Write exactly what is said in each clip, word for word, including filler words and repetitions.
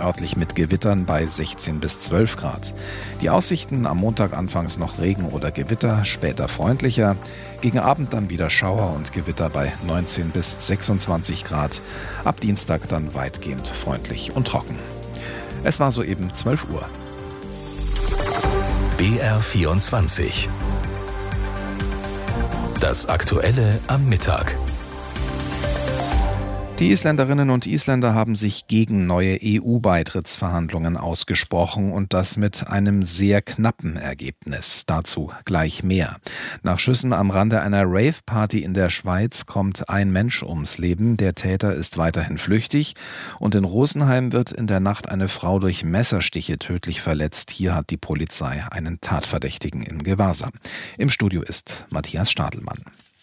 örtlich mit Gewittern bei sechzehn bis zwölf Grad. Die Aussichten am Montag anfangs noch Regen oder Gewitter, später freundlicher. Gegen Abend dann wieder Schauer und Gewitter bei neunzehn bis sechsundzwanzig Grad. Ab Dienstag dann weitgehend freundlich und trocken. Es war soeben zwölf Uhr. B R vierundzwanzig. Das Aktuelle am Mittag. Die Isländerinnen und Isländer haben sich gegen neue E U-Beitrittsverhandlungen ausgesprochen und das mit einem sehr knappen Ergebnis. Dazu gleich mehr. Nach Schüssen am Rande einer Rave-Party in der Schweiz kommt ein Mensch ums Leben. Der Täter ist weiterhin flüchtig. Und in Rosenheim wird in der Nacht eine Frau durch Messerstiche tödlich verletzt. Hier hat die Polizei einen Tatverdächtigen in Gewahrsam. Im Studio ist Matthias Stadelmann.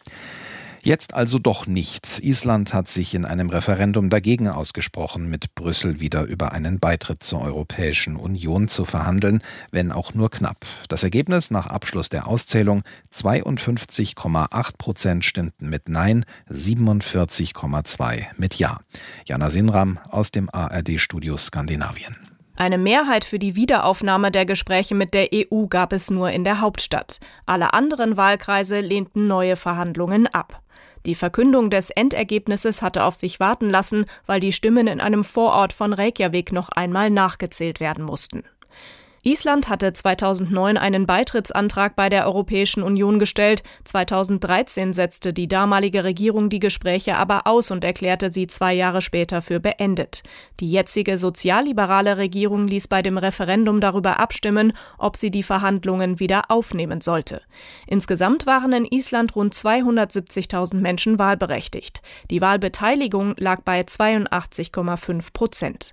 Jetzt also doch nicht. Island hat sich in einem Referendum dagegen ausgesprochen, mit Brüssel wieder über einen Beitritt zur Europäischen Union zu verhandeln, wenn auch nur knapp. Das Ergebnis nach Abschluss der Auszählung: zweiundfünfzig Komma acht Prozent stimmten mit Nein, siebenundvierzig Komma zwei mit Ja. Jana Sinram aus dem A R D-Studio Skandinavien. Eine Mehrheit für die Wiederaufnahme der Gespräche mit der E U gab es nur in der Hauptstadt. Alle anderen Wahlkreise lehnten neue Verhandlungen ab. Die Verkündung des Endergebnisses hatte auf sich warten lassen, weil die Stimmen in einem Vorort von Reykjavik noch einmal nachgezählt werden mussten. Island hatte zweitausendneun einen Beitrittsantrag bei der Europäischen Union gestellt. zweitausenddreizehn setzte die damalige Regierung die Gespräche aber aus und erklärte sie zwei Jahre später für beendet. Die jetzige sozialliberale Regierung ließ bei dem Referendum darüber abstimmen, ob sie die Verhandlungen wieder aufnehmen sollte. Insgesamt waren in Island rund zweihundertsiebzigtausend Menschen wahlberechtigt. Die Wahlbeteiligung lag bei zweiundachtzig Komma fünf Prozent.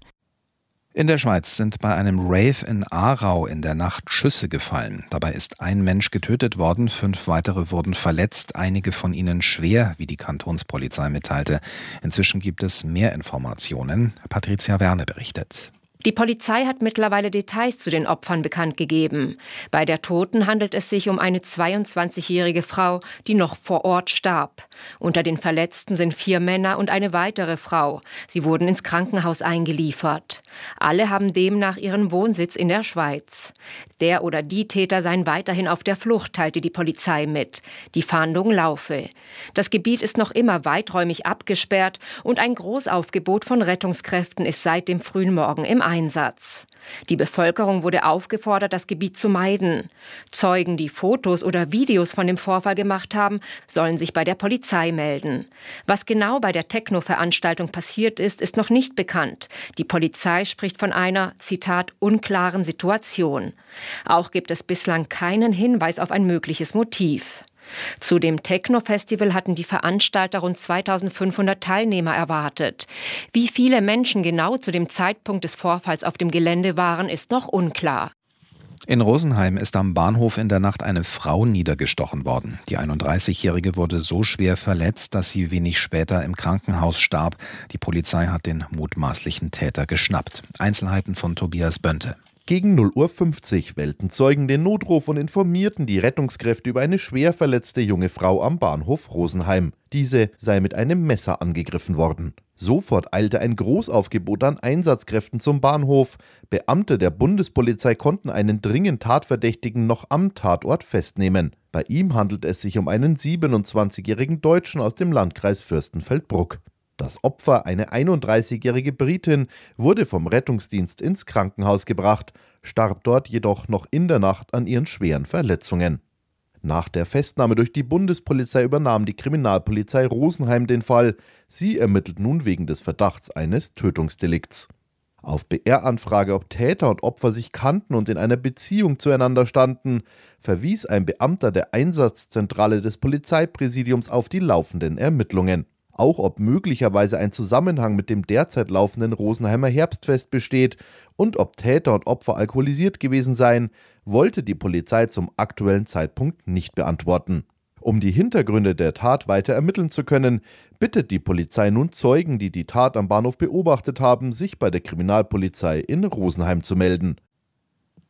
In der Schweiz sind bei einem Rave in Aarau in der Nacht Schüsse gefallen. Dabei ist ein Mensch getötet worden, fünf weitere wurden verletzt, einige von ihnen schwer, wie die Kantonspolizei mitteilte. Inzwischen gibt es mehr Informationen. Patricia Werne berichtet. Die Polizei hat mittlerweile Details zu den Opfern bekannt gegeben. Bei der Toten handelt es sich um eine zweiundzwanzigjährige Frau, die noch vor Ort starb. Unter den Verletzten sind vier Männer und eine weitere Frau. Sie wurden ins Krankenhaus eingeliefert. Alle haben demnach ihren Wohnsitz in der Schweiz. Der oder die Täter seien weiterhin auf der Flucht, teilte die Polizei mit. Die Fahndung laufe. Das Gebiet ist noch immer weiträumig abgesperrt und ein Großaufgebot von Rettungskräften ist seit dem frühen Morgen im Einsatz. Die Bevölkerung wurde aufgefordert, das Gebiet zu meiden. Zeugen, die Fotos oder Videos von dem Vorfall gemacht haben, sollen sich bei der Polizei melden. Was genau bei der Techno-Veranstaltung passiert ist, ist noch nicht bekannt. Die Polizei spricht von einer, Zitat, unklaren Situation. Auch gibt es bislang keinen Hinweis auf ein mögliches Motiv. Zu dem Techno-Festival hatten die Veranstalter rund zweitausendfünfhundert Teilnehmer erwartet. Wie viele Menschen genau zu dem Zeitpunkt des Vorfalls auf dem Gelände waren, ist noch unklar. In Rosenheim ist am Bahnhof in der Nacht eine Frau niedergestochen worden. Die einunddreißigjährige wurde so schwer verletzt, dass sie wenig später im Krankenhaus starb. Die Polizei hat den mutmaßlichen Täter geschnappt. Einzelheiten von Tobias Bönte. Gegen null Uhr fünfzig wählten Zeugen den Notruf und informierten die Rettungskräfte über eine schwer verletzte junge Frau am Bahnhof Rosenheim. Diese sei mit einem Messer angegriffen worden. Sofort eilte ein Großaufgebot an Einsatzkräften zum Bahnhof. Beamte der Bundespolizei konnten einen dringend Tatverdächtigen noch am Tatort festnehmen. Bei ihm handelt es sich um einen siebenundzwanzigjährigen Deutschen aus dem Landkreis Fürstenfeldbruck. Das Opfer, eine einunddreißigjährige Britin, wurde vom Rettungsdienst ins Krankenhaus gebracht, starb dort jedoch noch in der Nacht an ihren schweren Verletzungen. Nach der Festnahme durch die Bundespolizei übernahm die Kriminalpolizei Rosenheim den Fall. Sie ermittelt nun wegen des Verdachts eines Tötungsdelikts. Auf B R-Anfrage, ob Täter und Opfer sich kannten und in einer Beziehung zueinander standen, verwies ein Beamter der Einsatzzentrale des Polizeipräsidiums auf die laufenden Ermittlungen. Auch ob möglicherweise ein Zusammenhang mit dem derzeit laufenden Rosenheimer Herbstfest besteht und ob Täter und Opfer alkoholisiert gewesen seien, wollte die Polizei zum aktuellen Zeitpunkt nicht beantworten. Um die Hintergründe der Tat weiter ermitteln zu können, bittet die Polizei nun Zeugen, die die Tat am Bahnhof beobachtet haben, sich bei der Kriminalpolizei in Rosenheim zu melden.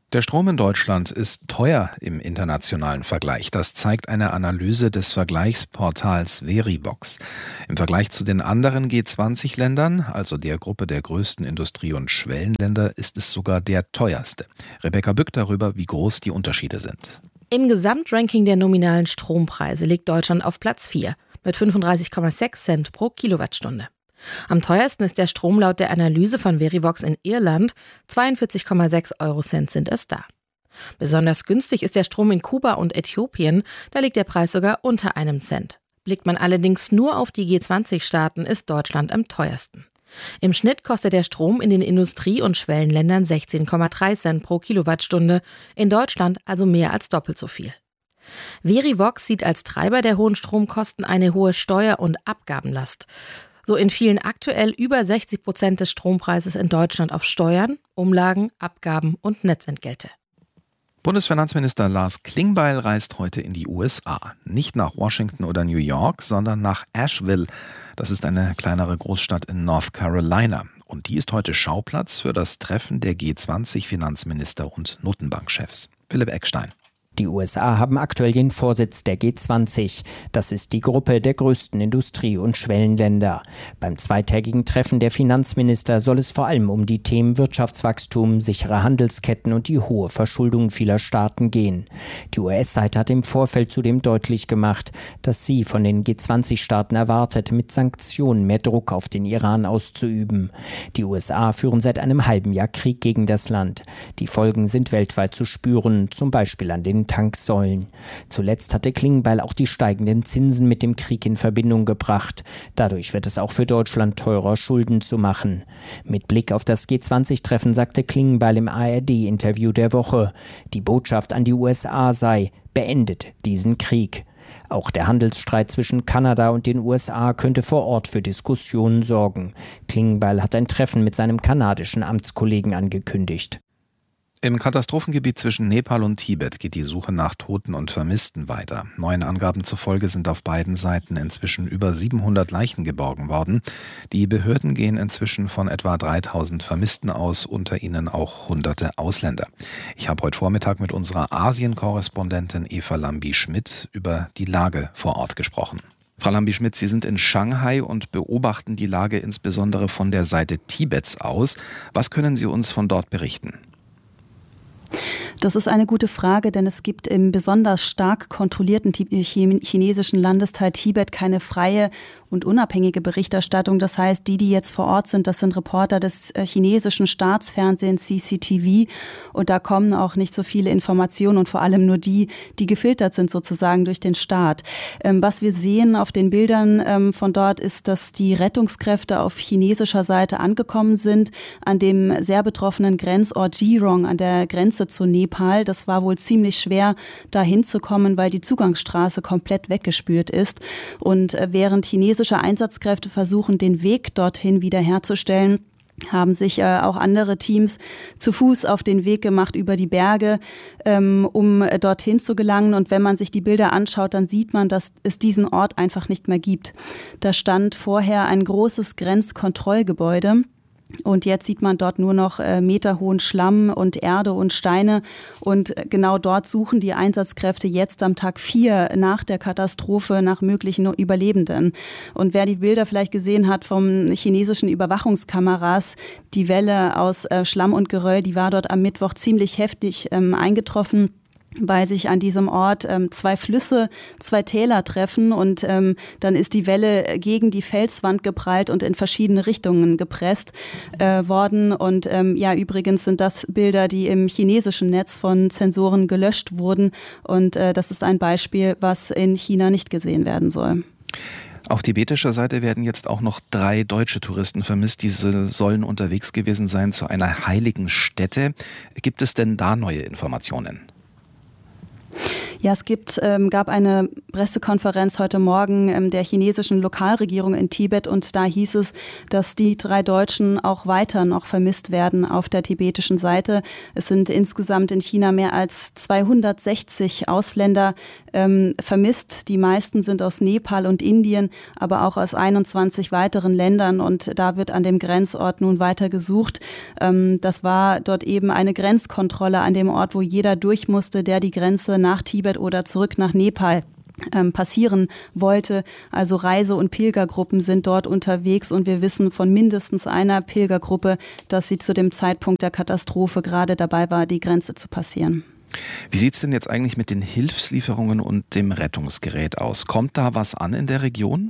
Der Strom in Deutschland ist teuer im internationalen Vergleich. Das zeigt eine Analyse des Vergleichsportals Verivox. Im Vergleich zu den anderen G zwanzig Ländern, also der Gruppe der größten Industrie- und Schwellenländer, ist es sogar der teuerste. Rebecca Bück darüber, wie groß die Unterschiede sind. Im Gesamtranking der nominalen Strompreise liegt Deutschland auf Platz vier mit fünfunddreißig Komma sechs Cent pro Kilowattstunde. Am teuersten ist der Strom laut der Analyse von Verivox in Irland. zweiundvierzig Komma sechs Eurocent sind es da. Besonders günstig ist der Strom in Kuba und Äthiopien. Da liegt der Preis sogar unter einem Cent. Blickt man allerdings nur auf die G zwanzig Staaten, ist Deutschland am teuersten. Im Schnitt kostet der Strom in den Industrie- und Schwellenländern sechzehn Komma drei Cent pro Kilowattstunde, in Deutschland also mehr als doppelt so viel. Verivox sieht als Treiber der hohen Stromkosten eine hohe Steuer- und Abgabenlast. So entfielen aktuell über sechzig Prozent des Strompreises in Deutschland auf Steuern, Umlagen, Abgaben und Netzentgelte. Bundesfinanzminister Lars Klingbeil reist heute in die U S A. Nicht nach Washington oder New York, sondern nach Asheville. Das ist eine kleinere Großstadt in North Carolina. Und die ist heute Schauplatz für das Treffen der G zwanzig Finanzminister und Notenbankchefs. Philipp Eckstein. Die U S A haben aktuell den Vorsitz der G zwanzig. Das ist die Gruppe der größten Industrie- und Schwellenländer. Beim zweitägigen Treffen der Finanzminister soll es vor allem um die Themen Wirtschaftswachstum, sichere Handelsketten und die hohe Verschuldung vieler Staaten gehen. Die U S-Seite hat im Vorfeld zudem deutlich gemacht, dass sie von den G zwanzig Staaten erwartet, mit Sanktionen mehr Druck auf den Iran auszuüben. Die U S A führen seit einem halben Jahr Krieg gegen das Land. Die Folgen sind weltweit zu spüren, zum Beispiel an den Tanksäulen. Zuletzt hatte Klingbeil auch die steigenden Zinsen mit dem Krieg in Verbindung gebracht. Dadurch wird es auch für Deutschland teurer, Schulden zu machen. Mit Blick auf das G zwanzig Treffen sagte Klingbeil im A R D-Interview der Woche, die Botschaft an die U S A sei, beendet diesen Krieg. Auch der Handelsstreit zwischen Kanada und den U S A könnte vor Ort für Diskussionen sorgen. Klingbeil hat ein Treffen mit seinem kanadischen Amtskollegen angekündigt. Im Katastrophengebiet zwischen Nepal und Tibet geht die Suche nach Toten und Vermissten weiter. Neuen Angaben zufolge sind auf beiden Seiten inzwischen über siebenhundert Leichen geborgen worden. Die Behörden gehen inzwischen von etwa dreitausend Vermissten aus, unter ihnen auch hunderte Ausländer. Ich habe heute Vormittag mit unserer Asien-Korrespondentin Eva Lambi-Schmidt über die Lage vor Ort gesprochen. Frau Lambi-Schmidt, Sie sind in Shanghai und beobachten die Lage insbesondere von der Seite Tibets aus. Was können Sie uns von dort berichten? Das ist eine gute Frage, denn es gibt im besonders stark kontrollierten chinesischen Landesteil Tibet keine freie und unabhängige Berichterstattung. Das heißt, die, die jetzt vor Ort sind, das sind Reporter des chinesischen Staatsfernsehens C C T V. Und da kommen auch nicht so viele Informationen und vor allem nur die, die gefiltert sind sozusagen durch den Staat. Was wir sehen auf den Bildern von dort ist, dass die Rettungskräfte auf chinesischer Seite angekommen sind, an dem sehr betroffenen Grenzort Jirong an der Grenze zu Nepal. Das war wohl ziemlich schwer, da hinzukommen, weil die Zugangsstraße komplett weggespült ist. Und während chinesische Einsatzkräfte versuchen, den Weg dorthin wiederherzustellen, haben sich äh, auch andere Teams zu Fuß auf den Weg gemacht über die Berge, ähm, um äh, dorthin zu gelangen. Und wenn man sich die Bilder anschaut, dann sieht man, dass es diesen Ort einfach nicht mehr gibt. Da stand vorher ein großes Grenzkontrollgebäude. Und jetzt sieht man dort nur noch äh, meterhohen Schlamm und Erde und Steine. Und genau dort suchen die Einsatzkräfte jetzt am Tag vier nach der Katastrophe nach möglichen Überlebenden. Und wer die Bilder vielleicht gesehen hat vom chinesischen Überwachungskameras, die Welle aus äh, Schlamm und Geröll, die war dort am Mittwoch ziemlich heftig ähm, eingetroffen, weil sich an diesem Ort ähm, zwei Flüsse, zwei Täler treffen und ähm, dann ist die Welle gegen die Felswand geprallt und in verschiedene Richtungen gepresst äh, worden. Und ähm, ja, übrigens sind das Bilder, die im chinesischen Netz von Zensoren gelöscht wurden. Und äh, das ist ein Beispiel, was in China nicht gesehen werden soll. Auf tibetischer Seite werden jetzt auch noch drei deutsche Touristen vermisst. Diese sollen unterwegs gewesen sein zu einer heiligen Stätte. Gibt es denn da neue Informationen? Ja, es gibt, ähm, gab eine Pressekonferenz heute Morgen ähm, der chinesischen Lokalregierung in Tibet und da hieß es, dass die drei Deutschen auch weiter noch vermisst werden auf der tibetischen Seite. Es sind insgesamt in China mehr als zweihundertsechzig Ausländer ähm, vermisst. Die meisten sind aus Nepal und Indien, aber auch aus einundzwanzig weiteren Ländern und da wird an dem Grenzort nun weiter gesucht. Ähm, das war dort eben eine Grenzkontrolle an dem Ort, wo jeder durch musste, der die Grenze nach Tibet oder zurück nach Nepal ähm, passieren wollte. Also Reise- und Pilgergruppen sind dort unterwegs und wir wissen von mindestens einer Pilgergruppe, dass sie zu dem Zeitpunkt der Katastrophe gerade dabei war, die Grenze zu passieren. Wie sieht es denn jetzt eigentlich mit den Hilfslieferungen und dem Rettungsgerät aus? Kommt da was an in der Region?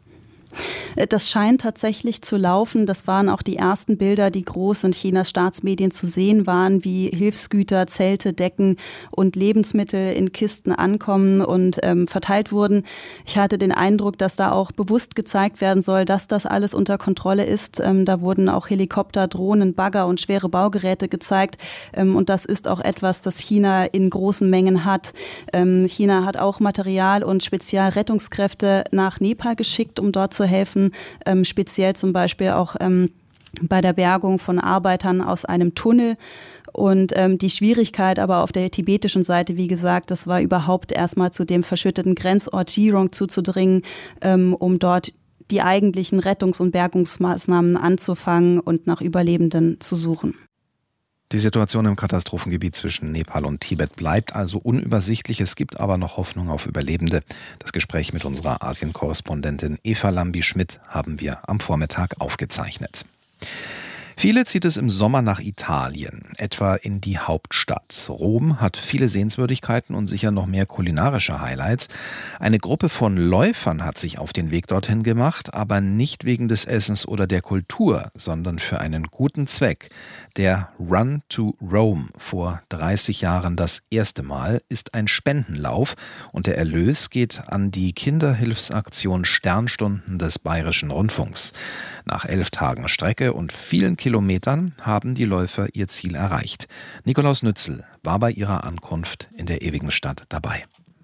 Das scheint tatsächlich zu laufen. Das waren auch die ersten Bilder, die groß in Chinas Staatsmedien zu sehen waren, wie Hilfsgüter, Zelte, Decken und Lebensmittel in Kisten ankommen und ähm, verteilt wurden. Ich hatte den Eindruck, dass da auch bewusst gezeigt werden soll, dass das alles unter Kontrolle ist. Ähm, da wurden auch Helikopter, Drohnen, Bagger und schwere Baugeräte gezeigt. Ähm, und das ist auch etwas, das China in großen Mengen hat. Ähm, China hat auch Material und Spezialrettungskräfte nach Nepal geschickt, um dort zu helfen. Ähm, speziell zum Beispiel auch ähm, bei der Bergung von Arbeitern aus einem Tunnel. Und ähm, die Schwierigkeit aber auf der tibetischen Seite, wie gesagt, das war überhaupt erstmal zu dem verschütteten Grenzort Jirong zuzudringen, ähm, um dort die eigentlichen Rettungs- und Bergungsmaßnahmen anzufangen und nach Überlebenden zu suchen. Die Situation im Katastrophengebiet zwischen Nepal und Tibet bleibt also unübersichtlich. Es gibt aber noch Hoffnung auf Überlebende. Das Gespräch mit unserer Asien-Korrespondentin Eva Lambi-Schmidt haben wir am Vormittag aufgezeichnet. Viele zieht es im Sommer nach Italien, etwa in die Hauptstadt. Rom hat viele Sehenswürdigkeiten und sicher noch mehr kulinarische Highlights. Eine Gruppe von Läufern hat sich auf den Weg dorthin gemacht, aber nicht wegen des Essens oder der Kultur, sondern für einen guten Zweck. Der Run to Rome, vor dreißig Jahren das erste Mal, ist ein Spendenlauf und der Erlös geht an die Kinderhilfsaktion Sternstunden des Bayerischen Rundfunks. Nach elf Tagen Strecke und vielen Kilometern haben die Läufer ihr Ziel erreicht. Nikolaus Nützel war bei ihrer Ankunft in der ewigen Stadt dabei.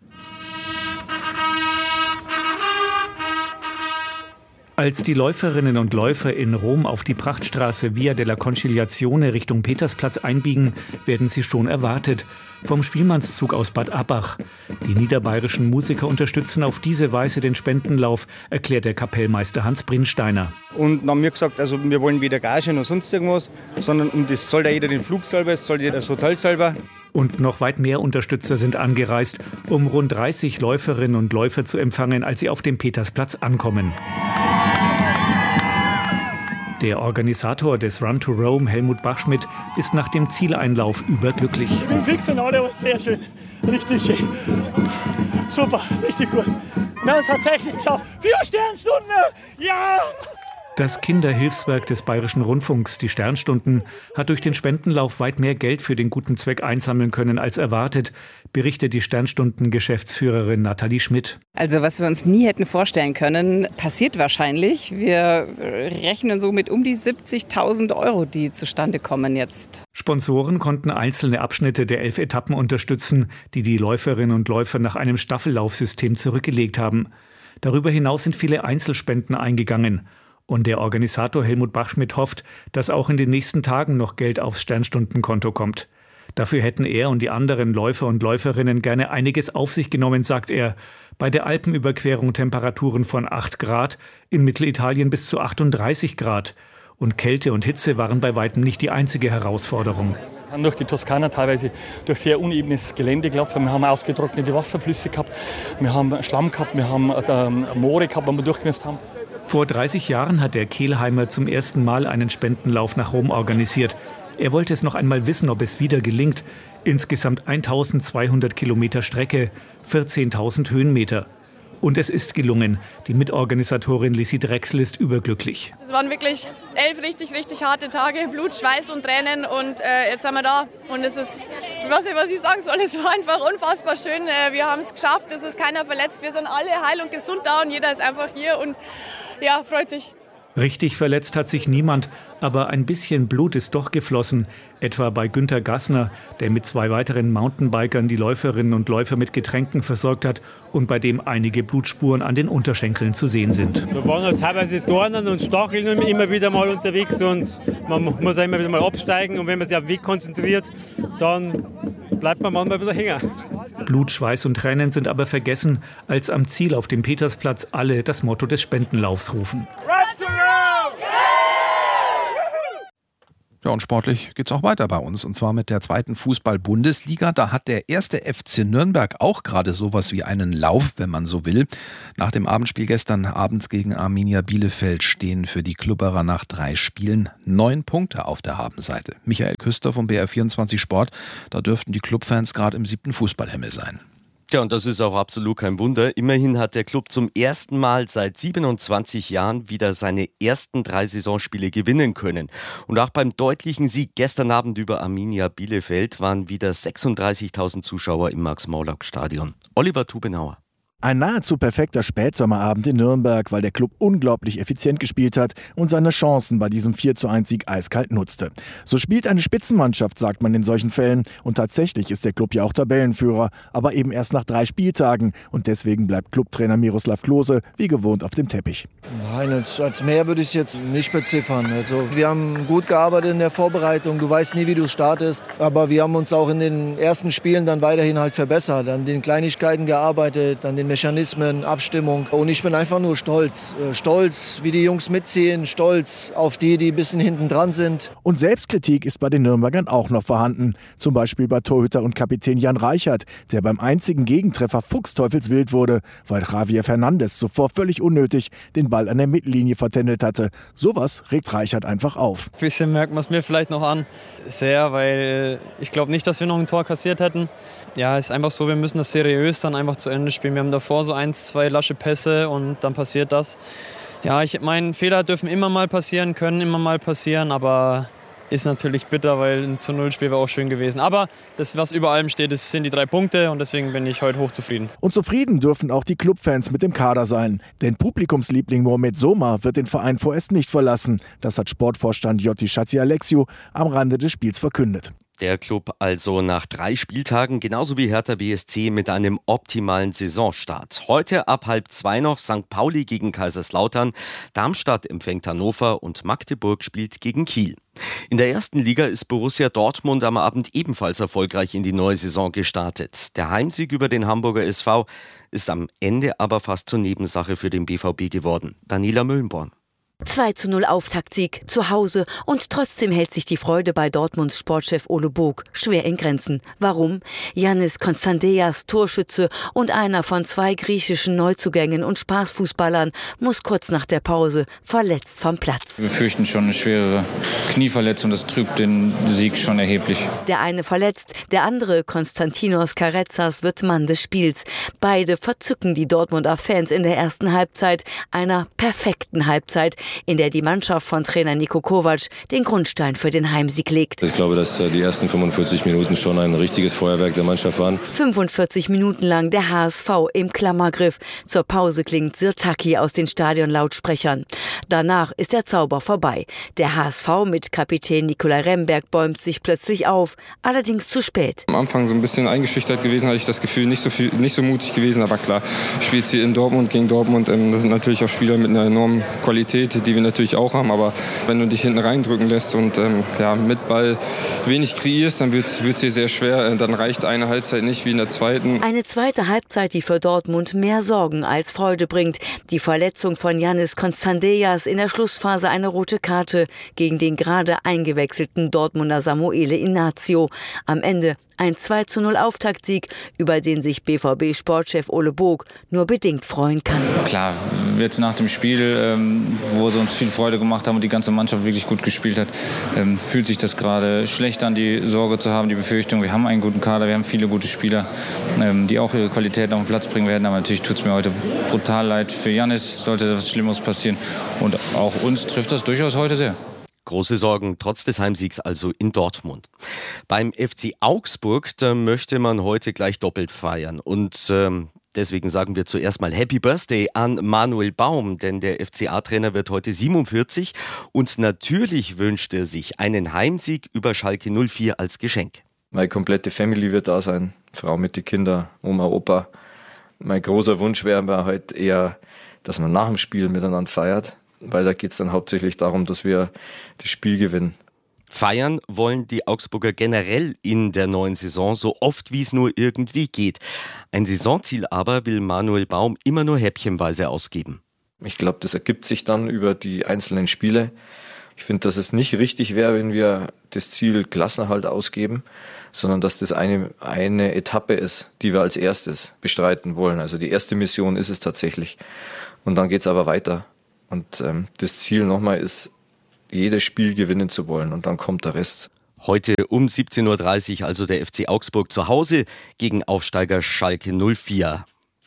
Als die Läuferinnen und Läufer in Rom auf die Prachtstraße Via della Conciliazione Richtung Petersplatz einbiegen, werden sie schon erwartet. Vom Spielmannszug aus Bad Abbach. Die niederbayerischen Musiker unterstützen auf diese Weise den Spendenlauf, erklärt der Kapellmeister Hans Brinsteiner. Und dann haben wir gesagt, also wir wollen weder Gage noch sonst irgendwas, sondern um das zahlt ja jeder den Flug selber, es zahlt jeder das Hotel selber. Und noch weit mehr Unterstützer sind angereist, um rund dreißig Läuferinnen und Läufer zu empfangen, als sie auf dem Petersplatz ankommen. Der Organisator des Run to Rome, Helmut Bachschmidt, ist nach dem Zieleinlauf überglücklich. Ich bin fix und alle, aber sehr schön. Richtig schön. Super, richtig gut. Wir haben es tatsächlich geschafft. Vier Sternstunden! Ja! Das Kinderhilfswerk des Bayerischen Rundfunks, die Sternstunden, hat durch den Spendenlauf weit mehr Geld für den guten Zweck einsammeln können als erwartet, berichtet die Sternstunden-Geschäftsführerin Nathalie Schmidt. Also was wir uns nie hätten vorstellen können, passiert wahrscheinlich. Wir rechnen so mit um die siebzigtausend Euro, die zustande kommen jetzt. Sponsoren konnten einzelne Abschnitte der elf Etappen unterstützen, die die Läuferinnen und Läufer nach einem Staffellaufsystem zurückgelegt haben. Darüber hinaus sind viele Einzelspenden eingegangen. Und der Organisator Helmut Bachschmidt hofft, dass auch in den nächsten Tagen noch Geld aufs Sternstundenkonto kommt. Dafür hätten er und die anderen Läufer und Läuferinnen gerne einiges auf sich genommen, sagt er. Bei der Alpenüberquerung Temperaturen von acht Grad, in Mittelitalien bis zu achtunddreißig Grad. Und Kälte und Hitze waren bei weitem nicht die einzige Herausforderung. Wir sind durch die Toskana teilweise durch sehr unebenes Gelände gelaufen. Wir haben ausgetrocknete Wasserflüsse gehabt, wir haben Schlamm gehabt, wir haben äh, Moore gehabt, wo wir durchgemisst haben. Vor dreißig Jahren hat der Kelheimer zum ersten Mal einen Spendenlauf nach Rom organisiert. Er wollte es noch einmal wissen, ob es wieder gelingt. Insgesamt eintausendzweihundert Kilometer Strecke, vierzehntausend Höhenmeter. Und es ist gelungen. Die Mitorganisatorin Lissi Drechsel ist überglücklich. Es waren wirklich elf richtig, richtig harte Tage. Blut, Schweiß und Tränen. Und äh, jetzt sind wir da. Und es ist, ich weiß nicht, was ich sagen soll. Es war einfach unfassbar schön. Äh, wir haben es geschafft. Es ist keiner verletzt. Wir sind alle heil und gesund da. Und jeder ist einfach hier und ja, freut sich. Richtig verletzt hat sich niemand. Aber ein bisschen Blut ist doch geflossen, etwa bei Günter Gassner, der mit zwei weiteren Mountainbikern die Läuferinnen und Läufer mit Getränken versorgt hat und bei dem einige Blutspuren an den Unterschenkeln zu sehen sind. Da waren halt teilweise Dornen und Stacheln immer wieder mal unterwegs und man muss auch immer wieder mal absteigen und wenn man sich auf den Weg konzentriert, dann bleibt man manchmal wieder hängen. Blut, Schweiß und Tränen sind aber vergessen, als am Ziel auf dem Petersplatz alle das Motto des Spendenlaufs rufen. Ja, und sportlich geht's auch weiter bei uns, und zwar mit der zweiten Fußball-Bundesliga. Da hat der erste F C Nürnberg auch gerade sowas wie einen Lauf, wenn man so will. Nach dem Abendspiel gestern Abend gegen Arminia Bielefeld stehen für die Klubberer nach drei Spielen neun Punkte auf der Habenseite. Michael Küster vom B R vierundzwanzig Sport, da dürften die Clubfans gerade im siebten Fußballhimmel sein. Ja, und das ist auch absolut kein Wunder. Immerhin hat der Club zum ersten Mal seit siebenundzwanzig Jahren wieder seine ersten drei Saisonspiele gewinnen können. Und auch beim deutlichen Sieg gestern Abend über Arminia Bielefeld waren wieder sechsunddreißigtausend Zuschauer im Max-Morlock-Stadion. Oliver Tubenauer. Ein nahezu perfekter Spätsommerabend in Nürnberg, weil der Club unglaublich effizient gespielt hat und seine Chancen bei diesem vier zu eins Sieg eiskalt nutzte. So spielt eine Spitzenmannschaft, sagt man in solchen Fällen. Und tatsächlich ist der Club ja auch Tabellenführer, aber eben erst nach drei Spieltagen. Und deswegen bleibt Clubtrainer Miroslav Klose wie gewohnt auf dem Teppich. Nein, als mehr würde ich es jetzt nicht beziffern. Also, wir haben gut gearbeitet in der Vorbereitung. Du weißt nie, wie du startest. Aber wir haben uns auch in den ersten Spielen dann weiterhin halt verbessert. An den Kleinigkeiten gearbeitet, an den Mechanismen, Abstimmung. Und ich bin einfach nur stolz. Stolz, wie die Jungs mitziehen, stolz auf die, die ein bisschen hinten dran sind. Und Selbstkritik ist bei den Nürnbergern auch noch vorhanden. Zum Beispiel bei Torhüter und Kapitän Jan Reichert, der beim einzigen Gegentreffer fuchsteufelswild wurde, weil Javier Fernandes zuvor völlig unnötig den Ball an der Mittellinie vertändelt hatte. Sowas regt Reichert einfach auf. Ein bisschen merkt man es mir vielleicht noch an. Sehr, weil ich glaube nicht, dass wir noch ein Tor kassiert hätten. Ja, es ist einfach so, wir müssen das seriös dann einfach zu Ende spielen. Wir haben davor so eins, zwei lasche Pässe und dann passiert das. Ja, ich meine, Fehler dürfen immer mal passieren, können immer mal passieren, aber ist natürlich bitter, weil ein zu null Spiel wäre auch schön gewesen. Aber das, was über allem steht, das sind die drei Punkte und deswegen bin ich heute hochzufrieden. Und zufrieden dürfen auch die Clubfans mit dem Kader sein. Denn Publikumsliebling Mohamed Soma wird den Verein vorerst nicht verlassen. Das hat Sportvorstand Jotti Schatzialexiou am Rande des Spiels verkündet. Der Club also nach drei Spieltagen, genauso wie Hertha B S C, mit einem optimalen Saisonstart. Heute ab halb zwei noch Sankt Pauli gegen Kaiserslautern, Darmstadt empfängt Hannover und Magdeburg spielt gegen Kiel. In der ersten Liga ist Borussia Dortmund am Abend ebenfalls erfolgreich in die neue Saison gestartet. Der Heimsieg über den Hamburger S V ist am Ende aber fast zur Nebensache für den B V B geworden. Daniela Müllenborn. zwei zu null Auftaktsieg zu Hause und trotzdem hält sich die Freude bei Dortmunds Sportchef Ole Bog schwer in Grenzen. Warum? Yannis Konstanteas, Torschütze und einer von zwei griechischen Neuzugängen und Spaßfußballern, muss kurz nach der Pause verletzt vom Platz. Wir fürchten schon eine schwere Knieverletzung, das trübt den Sieg schon erheblich. Der eine verletzt, der andere, Konstantinos Karezas, wird Mann des Spiels. Beide verzücken die Dortmunder Fans in der ersten Halbzeit, einer perfekten Halbzeit, in der die Mannschaft von Trainer Niko Kovac den Grundstein für den Heimsieg legt. Ich glaube, dass die ersten fünfundvierzig Minuten schon ein richtiges Feuerwerk der Mannschaft waren. fünfundvierzig Minuten lang der H S V im Klammergriff. Zur Pause klingt Sirtaki aus den Stadionlautsprechern. Danach ist der Zauber vorbei. Der H S V mit Kapitän Nikolai Remberg bäumt sich plötzlich auf, allerdings zu spät. Am Anfang so ein bisschen eingeschüchtert gewesen, hatte ich das Gefühl, nicht so, viel, nicht so mutig gewesen. Aber klar, spielt sie in Dortmund gegen Dortmund. Das sind natürlich auch Spieler mit einer enormen Qualität, die wir natürlich auch haben, aber wenn du dich hinten reindrücken lässt und ähm, ja, mit Ball wenig kreierst, dann wird es dir sehr schwer. Dann reicht eine Halbzeit nicht wie in der zweiten. Eine zweite Halbzeit, die für Dortmund mehr Sorgen als Freude bringt. Die Verletzung von Yannis Konstanteas, in der Schlussphase eine rote Karte gegen den gerade eingewechselten Dortmunder Samuele Inacio. Am Ende ein zwei zu null Auftaktsieg, über den sich B V B-Sportchef Ole Bog nur bedingt freuen kann. Klar, jetzt nach dem Spiel, ähm, wo sie uns viel Freude gemacht haben und die ganze Mannschaft wirklich gut gespielt hat, ähm, fühlt sich das gerade schlecht an, die Sorge zu haben, die Befürchtung. Wir haben einen guten Kader, wir haben viele gute Spieler, ähm, die auch ihre Qualität auf den Platz bringen werden. Aber natürlich tut es mir heute brutal leid für Yannis, sollte was Schlimmes passieren. Und auch uns trifft das durchaus heute sehr. Große Sorgen trotz des Heimsiegs also in Dortmund. Beim F C Augsburg, da möchte man heute gleich doppelt feiern. Und ähm, Deswegen sagen wir zuerst mal Happy Birthday an Manuel Baum, denn der F C A-Trainer wird heute siebenundvierzig und natürlich wünscht er sich einen Heimsieg über Schalke null vier als Geschenk. Meine komplette Family wird da sein, Frau mit den Kindern, Oma, Opa. Mein großer Wunsch wäre halt eher, dass man nach dem Spiel miteinander feiert, weil da geht es dann hauptsächlich darum, dass wir das Spiel gewinnen. Feiern wollen die Augsburger generell in der neuen Saison, so oft wie es nur irgendwie geht. Ein Saisonziel aber will Manuel Baum immer nur häppchenweise ausgeben. Ich glaube, das ergibt sich dann über die einzelnen Spiele. Ich finde, dass es nicht richtig wäre, wenn wir das Ziel Klassenerhalt ausgeben, sondern dass das eine, eine Etappe ist, die wir als erstes bestreiten wollen. Also die erste Mission ist es tatsächlich. Und dann geht es aber weiter. Und ähm, das Ziel nochmal ist, jedes Spiel gewinnen zu wollen und dann kommt der Rest. Heute um siebzehn Uhr dreißig also der F C Augsburg zu Hause gegen Aufsteiger Schalke null vier.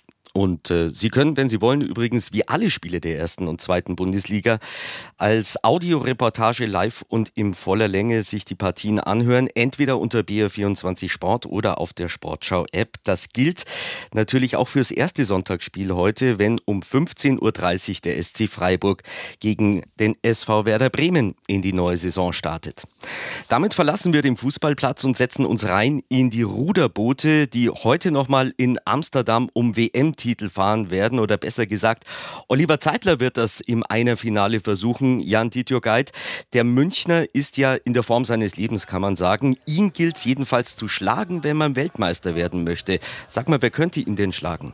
Und äh, Sie können, wenn Sie wollen, übrigens wie alle Spiele der ersten und zweiten Bundesliga als Audioreportage live und in voller Länge sich die Partien anhören, entweder unter B R vierundzwanzig Sport oder auf der Sportschau-App. Das gilt natürlich auch fürs erste Sonntagsspiel heute, wenn um fünfzehn Uhr dreißig der S C Freiburg gegen den S V Werder Bremen in die neue Saison startet. Damit verlassen wir den Fußballplatz und setzen uns rein in die Ruderboote, die heute nochmal in Amsterdam um W M-Titel fahren werden, oder besser gesagt, Oliver Zeitler wird das im Einerfinale versuchen. Jan Dietjogait, der Münchner ist ja in der Form seines Lebens, kann man sagen. Ihn gilt es jedenfalls zu schlagen, wenn man Weltmeister werden möchte. Sag mal, wer könnte ihn denn schlagen?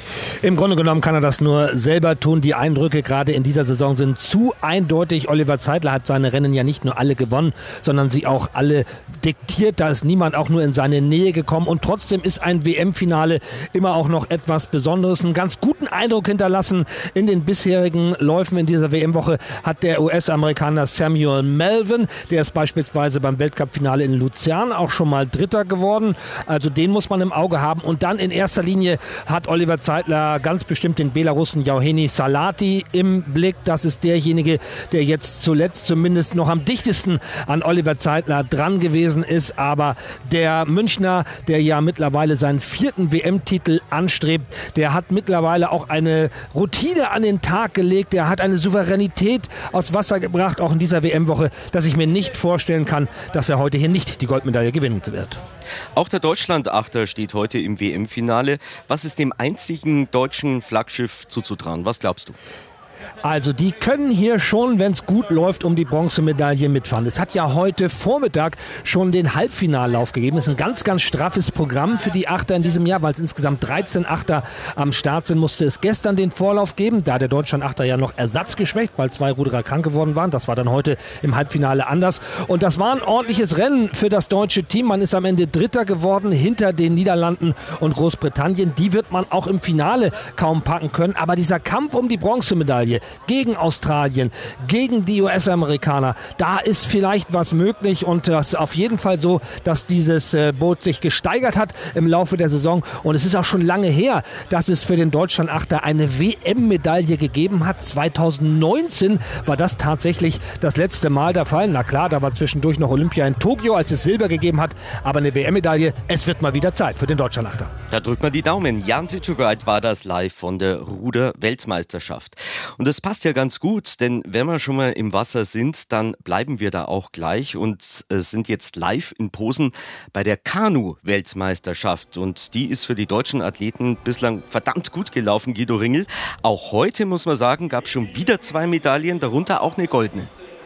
Im Grunde genommen kann er das nur selber tun. Die Eindrücke gerade in dieser Saison sind zu eindeutig. Oliver Zeitler hat seine Rennen ja nicht nur alle gewonnen, sondern sie auch alle diktiert. Da ist niemand auch nur in seine Nähe gekommen. Und trotzdem ist ein W M-Finale immer auch noch etwas Besonderes. Einen ganz guten Eindruck hinterlassen in den bisherigen Läufen in dieser W M-Woche hat der U S-Amerikaner Samuel Melvin. Der ist beispielsweise beim Weltcup-Finale in Luzern auch schon mal Dritter geworden. Also den muss man im Auge haben. Und dann in erster Linie hat Oliver Zeitler ganz bestimmt den Belarussen Yauheni Salati im Blick. Das ist derjenige, der jetzt zuletzt zumindest noch am dichtesten an Oliver Zeitler dran gewesen ist. Aber der Münchner, der ja mittlerweile seinen vierten W M-Titel anstrebt, der hat mittlerweile auch eine Routine an den Tag gelegt. Der hat eine Souveränität aus Wasser gebracht, auch in dieser W M-Woche, dass ich mir nicht vorstellen kann, dass er heute hier nicht die Goldmedaille gewinnen wird. Auch der Deutschland-Achter steht heute im W M-Finale. Was ist dem einzigen deutschen Flaggschiff zuzutrauen? Was glaubst du? Also die können hier schon, wenn es gut läuft, um die Bronzemedaille mitfahren. Es hat ja heute Vormittag schon den Halbfinallauf gegeben. Das ist ein ganz, ganz straffes Programm für die Achter in diesem Jahr, weil es insgesamt dreizehn Achter am Start sind. Musste es gestern den Vorlauf geben, da der Deutschland-Achter ja noch ersatzgeschwächt, weil zwei Ruderer krank geworden waren. Das war dann heute im Halbfinale anders. Und das war ein ordentliches Rennen für das deutsche Team. Man ist am Ende Dritter geworden hinter den Niederlanden und Großbritannien. Die wird man auch im Finale kaum packen können. Aber dieser Kampf um die Bronzemedaille gegen Australien, gegen die U S-Amerikaner, da ist vielleicht was möglich, und das ist auf jeden Fall so, dass dieses Boot sich gesteigert hat im Laufe der Saison, und es ist auch schon lange her, dass es für den Deutschland-Achter eine W M-Medaille gegeben hat. zweitausendneunzehn war das tatsächlich das letzte Mal der Fall. Na klar, da war zwischendurch noch Olympia in Tokio, als es Silber gegeben hat, aber eine W M-Medaille, es wird mal wieder Zeit für den Deutschland-Achter. Da drückt man die Daumen. Jan Dietjogait war das live von der Ruder-Weltmeisterschaft. Und das passt ja ganz gut, denn wenn wir schon mal im Wasser sind, dann bleiben wir da auch gleich und sind jetzt live in Posen bei der Kanu-Weltmeisterschaft. Und die ist für die deutschen Athleten bislang verdammt gut gelaufen, Guido Ringel. Auch heute, muss man sagen, gab es schon wieder zwei Medaillen, darunter auch eine goldene.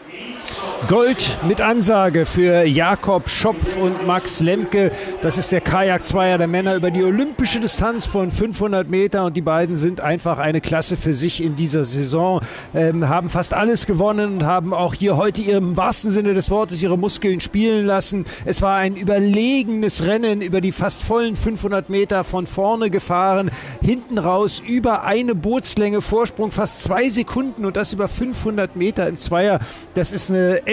Gold mit Ansage für Jakob Schopf und Max Lemke. Das ist der Kajak-Zweier der Männer über die olympische Distanz von fünfhundert Meter. Und die beiden sind einfach eine Klasse für sich in dieser Saison. Ähm, haben fast alles gewonnen und haben auch hier heute im wahrsten Sinne des Wortes ihre Muskeln spielen lassen. Es war ein überlegenes Rennen über die fast vollen fünfhundert Meter von vorne gefahren. Hinten raus über eine Bootslänge Vorsprung, fast zwei Sekunden, und das über fünfhundert Meter im Zweier. Das ist eine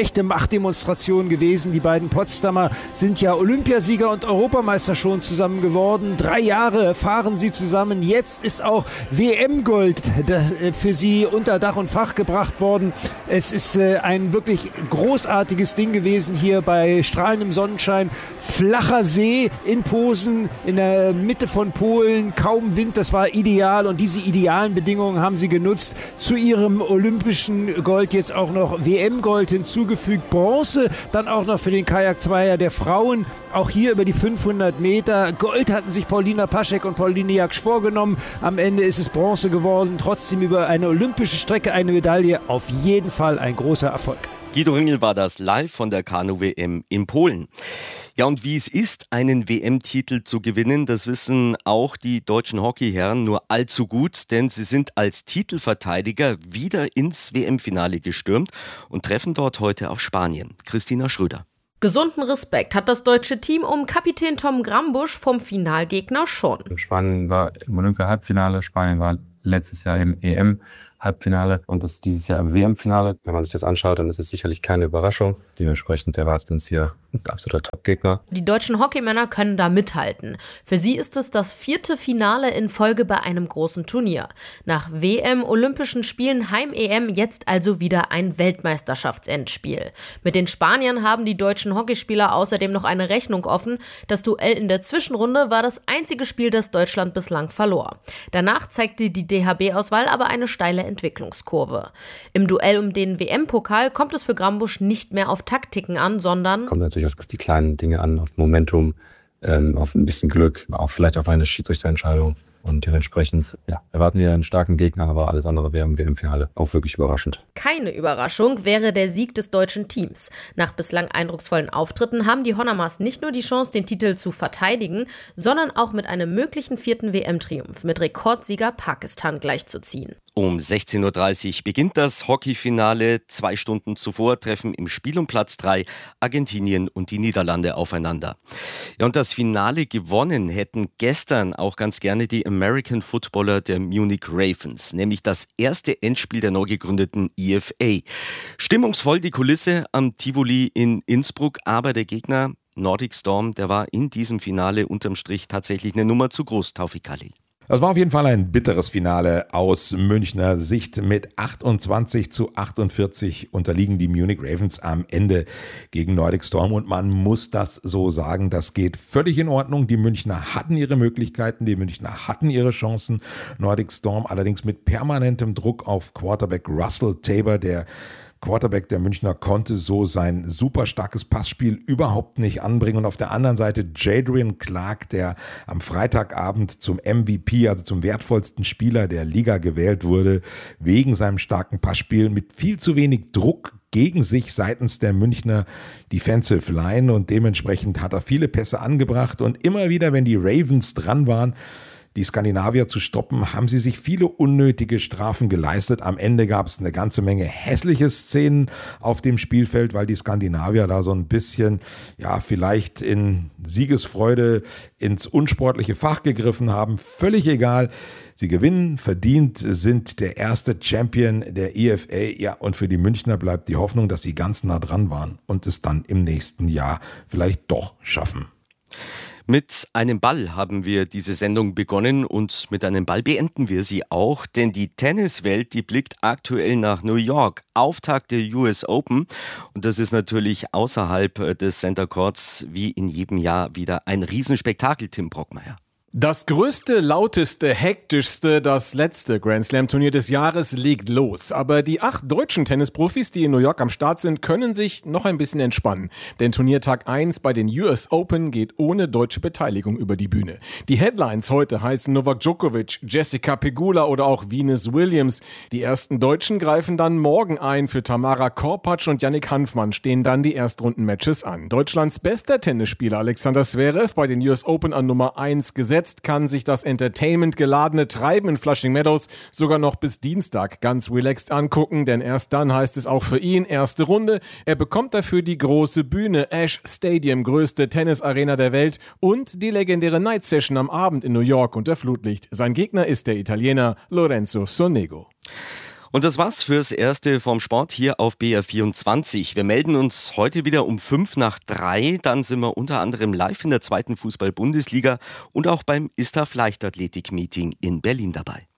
echte Machtdemonstration gewesen. Die beiden Potsdamer sind ja Olympiasieger und Europameister schon zusammen geworden. Drei Jahre fahren sie zusammen. Jetzt ist auch W M-Gold für sie unter Dach und Fach gebracht worden. Es ist ein wirklich großartiges Ding gewesen hier bei strahlendem Sonnenschein. Flacher See in Posen, in der Mitte von Polen, kaum Wind, das war ideal und diese idealen Bedingungen haben sie genutzt. Zu ihrem olympischen Gold jetzt auch noch W M-Gold hinzugefügt, Bronze, dann auch noch für den Kajak-Zweier der Frauen, auch hier über die fünfhundert Meter. Gold hatten sich Paulina Paschek und Pauline Jaksch vorgenommen, am Ende ist es Bronze geworden, trotzdem über eine olympische Strecke eine Medaille, auf jeden Fall ein großer Erfolg. Guido Ringel war das live von der Kanu-W M in Polen. Ja, und wie es ist, einen W M-Titel zu gewinnen, das wissen auch die deutschen Hockeyherren nur allzu gut, denn sie sind als Titelverteidiger wieder ins W M-Finale gestürmt und treffen dort heute auf Spanien. Christina Schröder. Gesunden Respekt hat das deutsche Team um Kapitän Tom Grambusch vom Finalgegner schon. Spanien war im Olympia-Halbfinale, Spanien war letztes Jahr im E M-Halbfinale und das dieses Jahr im W M-Finale. Wenn man sich das anschaut, dann ist es sicherlich keine Überraschung. Dementsprechend erwartet uns hier ein absoluter Top-Gegner. Die deutschen Hockeymänner können da mithalten. Für sie ist es das vierte Finale in Folge bei einem großen Turnier. Nach W M, Olympischen Spielen, Heim-E M jetzt also wieder ein Weltmeisterschaftsendspiel. Mit den Spaniern haben die deutschen Hockeyspieler außerdem noch eine Rechnung offen. Das Duell in der Zwischenrunde war das einzige Spiel, das Deutschland bislang verlor. Danach zeigte die D H B-Auswahl aber eine steile Entwicklungskurve. Im Duell um den W M-Pokal kommt es für Grambusch nicht mehr auf Taktiken an, sondern kommt natürlich auf die kleinen Dinge an, auf Momentum, ähm, auf ein bisschen Glück, auch vielleicht auf eine Schiedsrichterentscheidung. Und dementsprechend ja, erwarten wir einen starken Gegner, aber alles andere wäre im W M-Finale auch wirklich überraschend. Keine Überraschung wäre der Sieg des deutschen Teams. Nach bislang eindrucksvollen Auftritten haben die Honamars nicht nur die Chance, den Titel zu verteidigen, sondern auch mit einem möglichen vierten W M-Triumph mit Rekordsieger Pakistan gleichzuziehen. Um sechzehn Uhr dreißig beginnt das Hockeyfinale. Zwei Stunden zuvor treffen im Spiel um Platz drei Argentinien und die Niederlande aufeinander. Ja, und das Finale gewonnen hätten gestern auch ganz gerne die American Footballer der Munich Ravens, nämlich das erste Endspiel der neu gegründeten E F A. Stimmungsvoll die Kulisse am Tivoli in Innsbruck, aber der Gegner Nordic Storm, der war in diesem Finale unterm Strich tatsächlich eine Nummer zu groß, Taufik Khalil. Das war auf jeden Fall ein bitteres Finale aus Münchner Sicht. Mit achtundzwanzig zu achtundvierzig unterliegen die Munich Ravens am Ende gegen Nordic Storm und man muss das so sagen, das geht völlig in Ordnung. Die Münchner hatten ihre Möglichkeiten, die Münchner hatten ihre Chancen. Nordic Storm allerdings mit permanentem Druck auf Quarterback Russell Tabor, der Quarterback der Münchner konnte so sein super starkes Passspiel überhaupt nicht anbringen. Und auf der anderen Seite Jadrian Clark, der am Freitagabend zum M V P, also zum wertvollsten Spieler der Liga gewählt wurde, wegen seinem starken Passspiel mit viel zu wenig Druck gegen sich seitens der Münchner Defensive Line. Und dementsprechend hat er viele Pässe angebracht. Und immer wieder, wenn die Ravens dran waren, die Skandinavier zu stoppen, haben sie sich viele unnötige Strafen geleistet. Am Ende gab es eine ganze Menge hässliche Szenen auf dem Spielfeld, weil die Skandinavier da so ein bisschen, ja, vielleicht in Siegesfreude ins unsportliche Fach gegriffen haben. Völlig egal. Sie gewinnen, verdient, sind der erste Champion der E F A. Ja, und für die Münchner bleibt die Hoffnung, dass sie ganz nah dran waren und es dann im nächsten Jahr vielleicht doch schaffen. Mit einem Ball haben wir diese Sendung begonnen und mit einem Ball beenden wir sie auch, denn die Tenniswelt, die blickt aktuell nach New York. Auftakt der U S Open und das ist natürlich außerhalb des Center Courts wie in jedem Jahr wieder ein Riesenspektakel, Tim Brockmeier. Das größte, lauteste, hektischste, das letzte Grand-Slam-Turnier des Jahres legt los. Aber die acht deutschen Tennisprofis, die in New York am Start sind, können sich noch ein bisschen entspannen. Denn Turniertag eins bei den U S Open geht ohne deutsche Beteiligung über die Bühne. Die Headlines heute heißen Novak Djokovic, Jessica Pegula oder auch Venus Williams. Die ersten Deutschen greifen dann morgen ein. Für Tamara Korpatsch und Yannick Hanfmann stehen dann die Erstrunden-Matches an. Deutschlands bester Tennisspieler Alexander Zverev bei den U S Open an Nummer eins gesetzt. Jetzt kann sich das entertainment-geladene Treiben in Flushing Meadows sogar noch bis Dienstag ganz relaxed angucken, denn erst dann heißt es auch für ihn erste Runde. Er bekommt dafür die große Bühne, Ash Stadium, größte Tennisarena der Welt und die legendäre Night Session am Abend in New York unter Flutlicht. Sein Gegner ist der Italiener Lorenzo Sonego. Und das war's fürs Erste vom Sport hier auf B R vierundzwanzig. Wir melden uns heute wieder um fünf nach drei. Dann sind wir unter anderem live in der zweiten Fußball-Bundesliga und auch beim ISTAF Leichtathletik-Meeting in Berlin dabei.